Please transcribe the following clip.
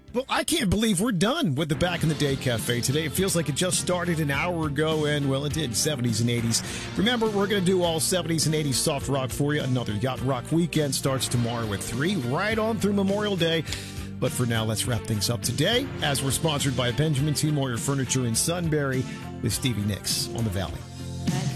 Well, I can't believe we're done with the Back in the Day Cafe today. It feels like it just started an hour ago, and, well, it did, 70s and 80s. Remember, we're going to do all 70s and 80s soft rock for you. Another Yacht Rock weekend starts tomorrow at 3, right on through Memorial Day. But for now, let's wrap things up today, as we're sponsored by Benjamin T. Moyer Furniture in Sunbury with Stevie Nicks on the Valley.